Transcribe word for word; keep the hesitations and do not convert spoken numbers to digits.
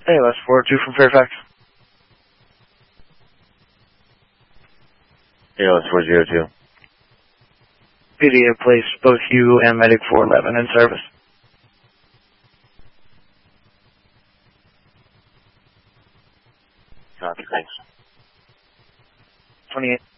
Hey, that's four two from Fairfax. A L S four zero two. P D A placed both you and Medic four eleven in service. Copy, thanks. twenty-eight.